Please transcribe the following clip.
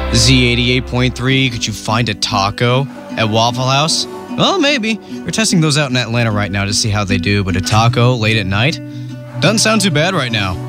Z88.3, could you find a taco at Waffle House? Well, maybe. We're testing those out in Atlanta right now to see how they do, but a taco late at night? Doesn't sound too bad right now.